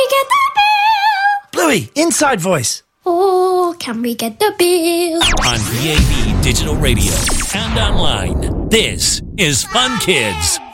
get the bill? Bluey, inside voice. Oh, can we get the bill? On DAB Digital Radio and online, this is Fun Kids.